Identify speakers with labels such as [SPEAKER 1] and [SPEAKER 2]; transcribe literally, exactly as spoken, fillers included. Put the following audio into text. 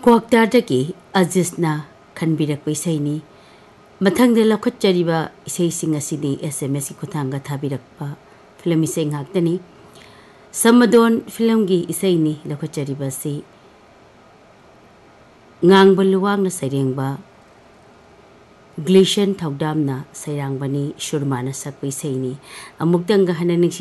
[SPEAKER 1] क्वाक्टारदगी अजिस्ना खनबिरक इसैनी मथंग लौखटचरीबा इसैसिंग असिनी SMS की खुथांगा थाबिरकपा film इसै ngakdani Samadon film gi isayni lौखटचरीबा si ngang baluwang na sayrengba Gleason Thaudamna sayrang bani Shurmana sakpa isayni amukdang ga hanan